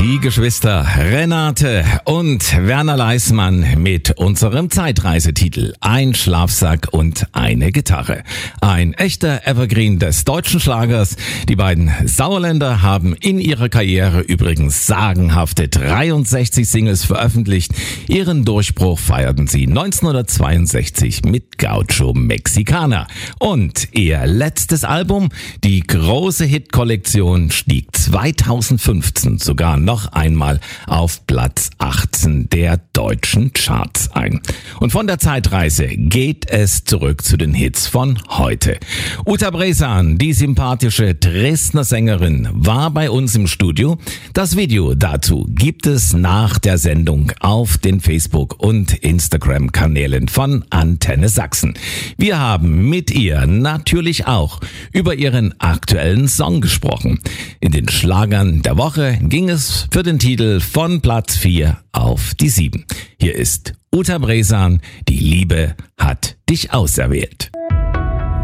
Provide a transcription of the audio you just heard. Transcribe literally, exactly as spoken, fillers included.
Die Geschwister Renate und Werner Leismann mit unserem Zeitreisetitel Ein Schlafsack und eine Gitarre. Ein echter Evergreen des deutschen Schlagers. Die beiden Sauerländer haben in ihrer Karriere übrigens sagenhafte dreiundsechzig Singles veröffentlicht. Ihren Durchbruch feierten sie neunzehnhundertzweiundsechzig mit Gaucho Mexicana. Und ihr letztes Album, die große Hitkollektion, stieg zweitausendfünfzehn sogar noch einmal auf Platz achtzehn der deutschen Charts ein. Und von der Zeitreise geht es zurück zu den Hits von heute. Uta Bresan, die sympathische Dresdner Sängerin, war bei uns im Studio. Das Video dazu gibt es nach der Sendung auf den Facebook- und Instagram-Kanälen von Antenne Sachsen. Wir haben mit ihr natürlich auch über ihren aktuellen Song gesprochen. In den Schlagern der Woche ging es für den Titel von Platz vier auf die sieben. Hier ist Uta Bresan, die Liebe hat dich auserwählt.